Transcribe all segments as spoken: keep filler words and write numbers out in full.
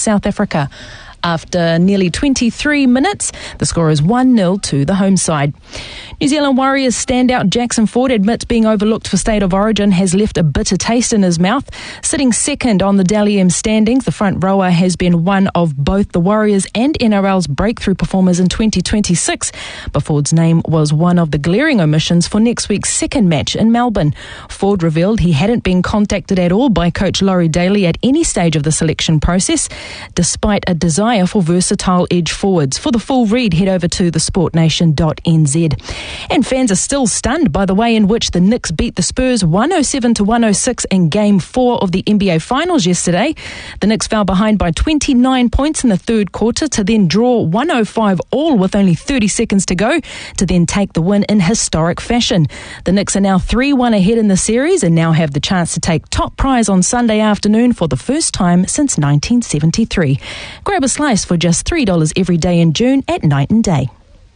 South Africa. After nearly twenty-three minutes, the score is one nil to the home side. New Zealand Warriors standout Jackson Ford admits being overlooked for State of Origin has left a bitter taste in his mouth. Sitting second on the Dally M standings, the front rower has been one of both the Warriors and N R L's breakthrough performers in twenty twenty-six. But Ford's name was one of the glaring omissions for next week's second match in Melbourne. Ford revealed he hadn't been contacted at all by coach Laurie Daly at any stage of the selection process, despite a desire for versatile edge forwards. For the full read, head over to the sport nation dot n z. And fans are still stunned by the way in which the Knicks beat the Spurs one oh seven to one oh six in Game four of the N B A Finals yesterday. The Knicks fell behind by twenty-nine points in the third quarter to then draw one oh five all with only thirty seconds to go to then take the win in historic fashion. The Knicks are now three one ahead in the series and now have the chance to take top prize on Sunday afternoon for the first time since nineteen seventy-three. Grab a slice for just three dollars every day in June at Night and Day.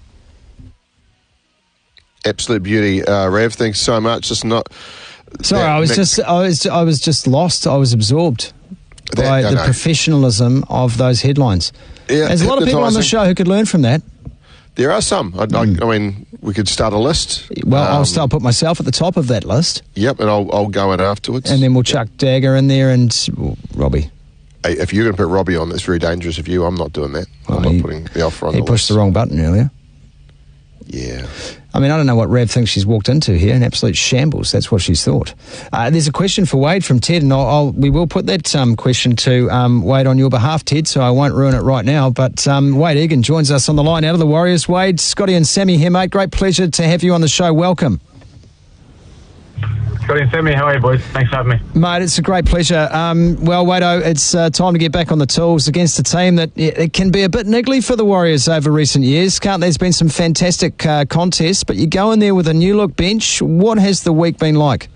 Absolute beauty, uh, Rav. Thanks so much. Just not. Sorry, that, I was Nick, just, I was, I was just lost. I was absorbed that, by no, the no. professionalism of those headlines. Yeah, There's a lot of people on the show who could learn from that. There are some. I, Mm. I, I mean, we could start a list. Well, Um, I'll start put myself at the top of that list, Yep, and I'll, I'll go in afterwards. and then we'll chuck Dagger in there and well, Robbie. Hey, if you're going to put Robbie on, that's very dangerous of you. I'm not doing that. I'm Oh, not he- putting the offer on He the pushed list. the wrong button earlier. Yeah. I mean, I don't know what Rev thinks she's walked into here. An absolute shambles. That's what she's thought. Uh, there's a question for Wade from Ted, and I'll, I'll, we will put that um, question to um, Wade on your behalf, Ted, so I won't ruin it right now. But um, Wade Egan joins us on the line out of the Warriors. Wade, Scotty and Sammy here, mate. Great pleasure to have you on the show. Welcome. Scotty and Sammy, how are you, boys? Thanks for having me. Mate, it's a great pleasure. Um, well, Wado, it's uh, time to get back on the tools against a team that it, it can be a bit niggly for the Warriors over recent years. Can't there's been some fantastic uh, contests, but you go in there with a new look bench. What has the week been like?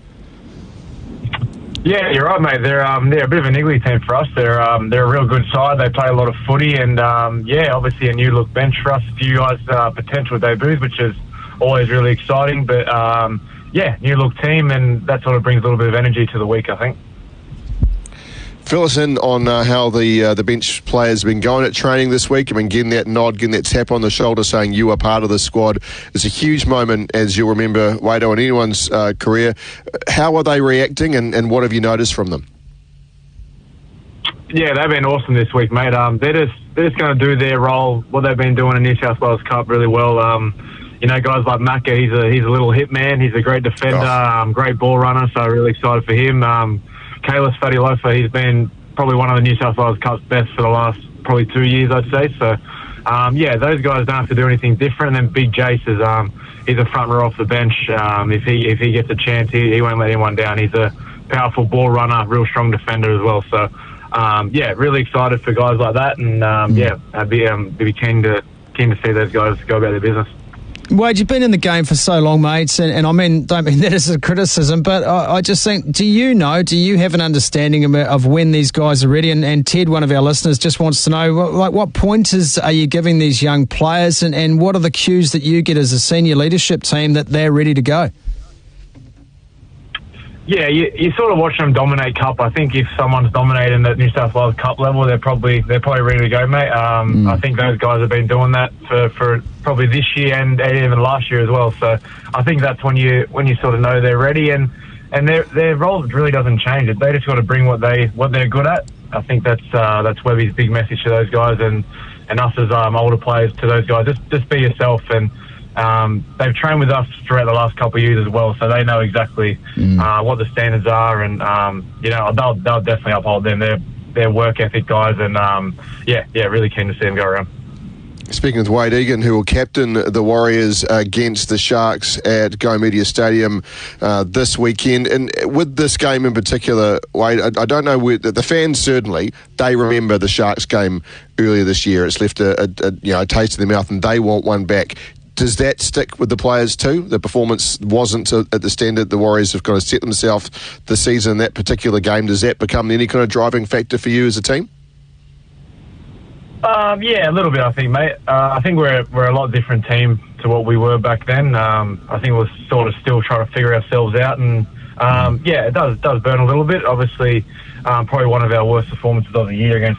Yeah, you're right, mate. They're um, they're a bit of a niggly team for us. They're um, they're a real good side. They play a lot of footy, and um, yeah, obviously a new look bench for us. A few guys uh, potential debuts, which is always really exciting. But um, yeah, new look team, and that sort of brings a little bit of energy to the week, I think. Fill us in on uh, how the uh, the bench players have been going at training this week. I mean, getting that nod, getting that tap on the shoulder saying you are part of the squad. It's a huge moment, as you'll remember, Wado, in anyone's uh, career. How are they reacting, and, and what have you noticed from them? Yeah, they've been awesome this week, mate. Um, they're just they're just going to do their role, what they've been doing in New South Wales Cup really well. Um, you know, guys like Macca, he's a he's a little hit man. He's a great defender, Oh. um, great ball runner. So really excited for him. Um, Kalis Fadilofa, he's been probably one of the New South Wales Cup's best for the last probably two years, I'd say. So, um, yeah, those guys don't have to do anything different. And then Big Jace is um, he's a front row off the bench. Um, if he if he gets a chance, he, he won't let anyone down. He's a powerful ball runner, real strong defender as well. So, um, yeah, really excited for guys like that. And um, yeah, I'd be um, be keen to keen to see those guys go about their business. Wade, you've been in the game for so long, mates, and, and I mean, don't mean that as a criticism, but I, I just think, do you know, do you have an understanding of, of when these guys are ready? And, and Ted, one of our listeners, just wants to know, like, what pointers are you giving these young players, and, and what are the cues that you get as a senior leadership team that they're ready to go? Yeah, you, you sort of watch them dominate Cup. I think if someone's dominating at New South Wales Cup level, they're probably they're probably ready to go, mate. Um, Mm. I think those guys have been doing that for, for probably this year and, and even last year as well. So I think that's when you when you sort of know they're ready, and and their their role really doesn't change. It they just got to bring what they what they're good at. I think that's uh, that's Webby's big message to those guys, and and us as um, older players to those guys. Just just be yourself. And Um, they've trained with us throughout the last couple of years as well, so they know exactly Mm. uh, what the standards are, and um, you know they'll they'll definitely uphold them. They're they're work ethic guys, and um, yeah, yeah, really keen to see them go around. Speaking with Wade Egan, who will captain the Warriors against the Sharks at Go Media Stadium uh, this weekend. And with this game in particular, Wade, I, I don't know, where, the fans certainly, they remember the Sharks game earlier this year. It's left a, a, a you know a taste in their mouth, and they want one back. Does that stick with the players too? The performance wasn't to, at the standard the Warriors have got to set themselves this season in that particular game. Does that become any kind of driving factor for you as a team? Um, yeah, a little bit, I think, mate. Uh, I think we're we're a lot different team to what we were back then. Um, I think we're sort of still trying to figure ourselves out, and um, yeah, it does it does burn a little bit. Obviously, um, probably one of our worst performances of the year against